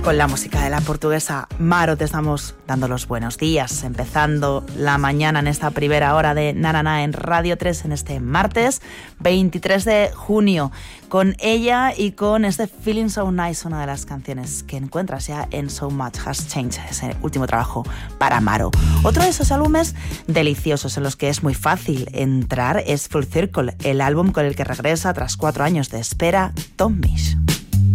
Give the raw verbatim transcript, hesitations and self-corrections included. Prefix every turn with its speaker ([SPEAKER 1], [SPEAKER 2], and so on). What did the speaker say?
[SPEAKER 1] Con la música de la portuguesa Maro te estamos dando los buenos días, empezando la mañana en esta primera hora de Na Na Na en Radio tres en este martes veintitrés de junio, con ella y con este Feeling So Nice, una de las canciones que encuentras ya en So Much Has Changed, ese último trabajo para Maro. Otro de esos álbumes deliciosos en los que es muy fácil entrar es Full Circle, el álbum con el que regresa tras cuatro años de espera Tom Misch.